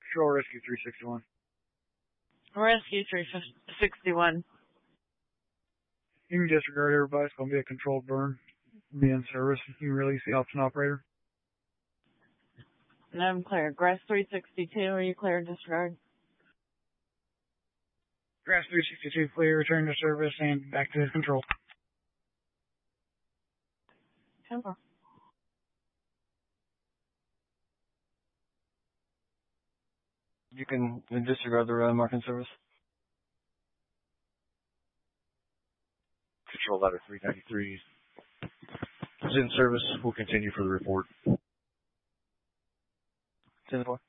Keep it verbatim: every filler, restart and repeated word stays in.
Control Rescue three sixty-one. Rescue three sixty-one. You can disregard everybody. It's going to be a controlled burn. Be in service. You can release the option operator. And I'm clear. Grass three sixty-two, are you clear to disregard? Grass three sixty-two clear, return to service, and back to control. Temper. You can disregard the uh, marking service. Control ladder three ninety-three is in service. We'll continue for the report. ten four.